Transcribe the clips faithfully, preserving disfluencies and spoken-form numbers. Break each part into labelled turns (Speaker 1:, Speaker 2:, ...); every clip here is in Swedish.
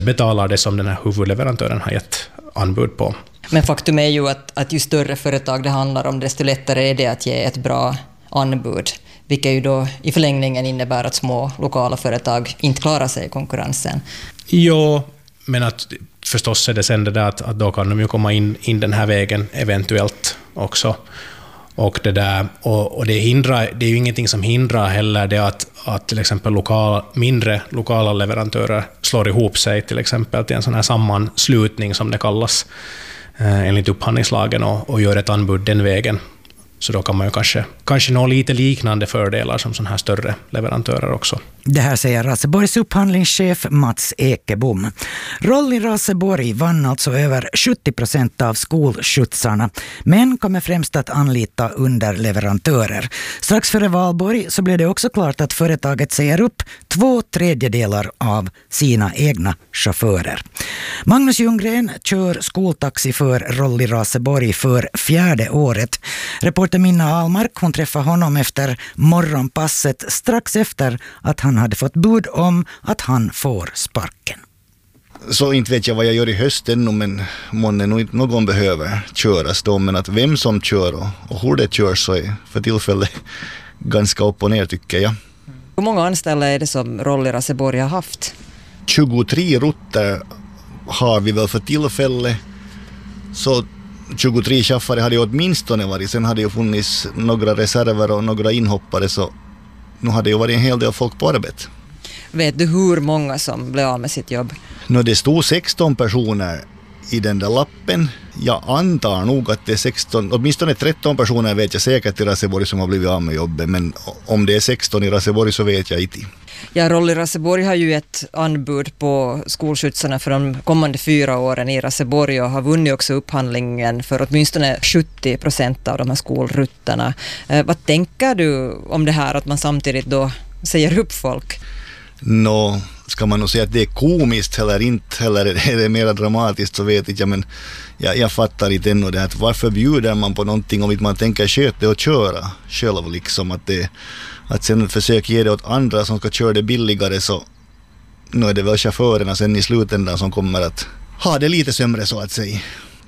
Speaker 1: betalar det som den här huvudleverantören har gett anbud på.
Speaker 2: Men faktum är ju att, att ju större företag det handlar om, desto lättare är det att ge ett bra anbud, vilket ju då i förlängningen innebär att små lokala företag inte klarar sig i konkurrensen.
Speaker 1: Jo, men att förstås är det sen det där att, att då kan de ju komma in, in den här vägen eventuellt också. Och det där och, och det hindrar, det är ju ingenting som hindrar heller det att, att till exempel lokal, mindre lokala leverantörer slår ihop sig till exempel till en sån här sammanslutning som det kallas eh, enligt upphandlingslagen och, och gör ett anbud den vägen. Så då kan man ju kanske, kanske nå lite liknande fördelar som sån här större leverantörer också.
Speaker 3: Det här säger Raseborgs upphandlingschef Mats Ekebom. Rolli Raseborg vann alltså över sjuttio procent av skolskjutsarna, men kommer främst att anlita underleverantörer. Strax före valborg så blev det också klart att företaget säger upp två tredjedelar av sina egna chaufförer. Magnus Ljunggren kör skoltaxi för Rolli Raseborg för fjärde året. Reporter Minna Almark, hon träffade honom efter morgonpasset strax efter att han hade fått bud om att han får sparken.
Speaker 4: Så inte vet jag vad jag gör i hösten, men månne nog inte någon behöver köras då, men att vem som kör och, och hur det körs så är för tillfället ganska upp och ner tycker jag.
Speaker 2: Hur många anställda är det som Rolli Raseborg har haft?
Speaker 4: tjugotre rutter har vi väl för tillfället, så tjugotre chaffare hade ju åtminstone varit, sen hade ju funnits några reserver och några inhoppare, så nu hade ju varit en hel del folk på arbete.
Speaker 2: Vet du hur många som blev av med sitt jobb?
Speaker 4: Nu det stod sexton personer i den där lappen. Jag antar nog att det är sexton, åtminstone tretton personer vet jag säkert i Raseborg som har blivit av med jobbet, men om det är sexton i Raseborg så vet jag inte.
Speaker 2: Ja, Rolli Raseborg har ju ett anbud på skolskjutsarna för de kommande fyra åren i Raseborg och har vunnit också upphandlingen för åtminstone sjuttio procent av de här skolrutterna. Eh, vad tänker du om det här att man samtidigt då säger upp folk?
Speaker 4: Nå, ska man nog säga att det är komiskt eller inte, eller är det mer dramatiskt så vet jag, men jag, jag fattar inte ännu det att varför bjuder man på någonting om inte man tänker sköta det och köra själv liksom, att det att sen försöka ge det åt andra som ska köra det billigare, så nu är det väl chaufförerna sen i slutändan som kommer att ha det lite sämre så att säga.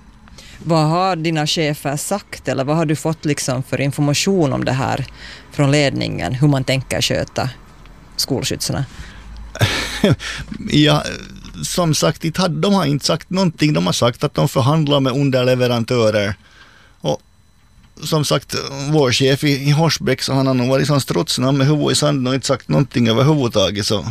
Speaker 2: Vad har dina chefer sagt eller vad har du fått liksom för information om det här från ledningen, hur man tänker sköta skolskjutsarna?
Speaker 4: Ja, som sagt, de har inte sagt någonting. De har sagt att de förhandlar med underleverantörer. Och som sagt, vår chef i Horsbäck, så han har nog varit sån strutsnamn med huvudet i sanden och inte sagt någonting överhuvudtaget. Så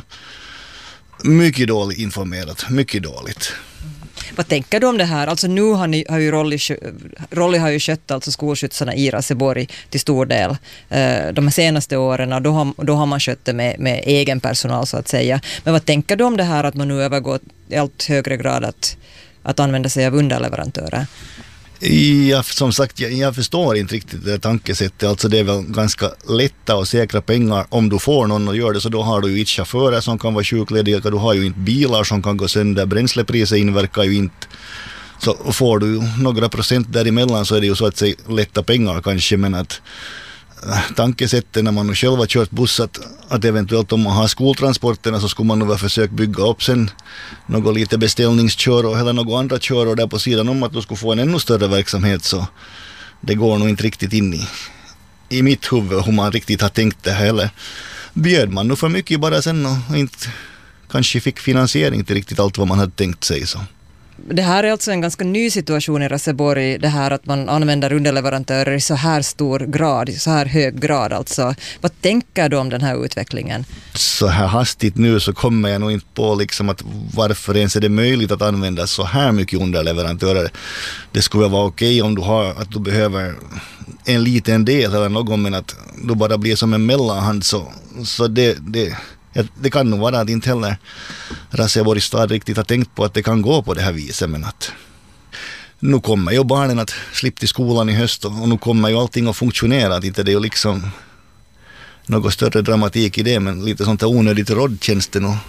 Speaker 4: mycket dåligt informerat, mycket dåligt.
Speaker 2: Vad tänker du om det här? Alltså nu har, ni, har ju Rolli, Rolli har ju skött alltså skolskjutsarna i Raseborg till stor del eh, de senaste åren, och då har, då har man skött det med, med egen personal så att säga. Men vad tänker du om det här att man nu övergår i allt högre grad att, att använda sig av underleverantörer?
Speaker 4: Ja, som sagt, jag, jag förstår inte riktigt det tankesättet. Alltså det är väl ganska lätta och säkra pengar om du får någon att göra det, så då har du ju inte chaufförer som kan vara sjuklediga, du har ju inte bilar som kan gå sönder, bränslepriset inverkar ju inte. Så får du några procent däremellan så är det ju så att säga lätta pengar kanske, men att tankesättet när man nu själv har kört buss att, att eventuellt om man har skoltransporterna så skulle man nog försöka bygga upp sen något lite beställningskör eller något andra kör där på sidan om att du skulle få en ännu större verksamhet, så det går nog inte riktigt in i, i mitt huvud hur man riktigt har tänkt det här, eller bjöd man nu för mycket bara sen och inte kanske fick finansiering till riktigt allt vad man hade tänkt sig så.
Speaker 2: Det här är alltså en ganska ny situation i Raseborg, det här att man använder underleverantörer i så här stor grad, i så här hög grad alltså. Vad tänker du om den här utvecklingen? Så
Speaker 4: här hastigt nu så kommer jag nog inte på liksom att varför ens är det möjligt att använda så här mycket underleverantörer. Det skulle vara okej om du har att du behöver en liten del eller någon, men att du bara blir som en mellanhand, så, så det... det Ja, det kan nog vara att inte heller Raseborgs stad riktigt har tänkt på att det kan gå på det här viset, men att nu kommer ju barnen att slippa till skolan i höst och, och nu kommer ju allting att funktionera, att inte det är ju liksom något större dramatik i det, men lite sånt här onödigt rådtjänsten och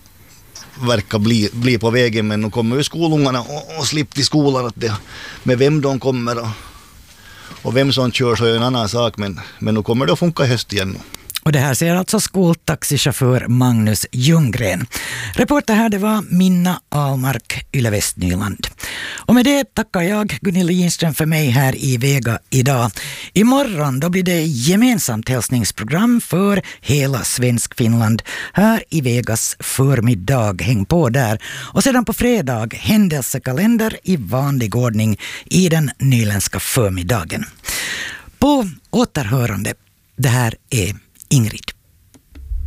Speaker 4: verkar bli, bli på vägen, men nu kommer ju skolungarna och, och slippa till skolan, att det, med vem de kommer och, och vem som kör så är en annan sak, men, men nu kommer det att funka höst igen.
Speaker 3: Och det här säger alltså skoltaxichaufför Magnus Ljunggren. Reporter här det var Minna Ahlmark, Yle Västnyland. Och med det tackar jag Gunilla Ginström för mig här i Vega idag. Imorgon då blir det gemensamt hälsningsprogram för hela Svensk-Finland här i Vegas förmiddag. Häng på där. Och sedan på fredag händelsekalender i vanlig ordning i den nyländska förmiddagen. På återhörande, det här är Ingrid.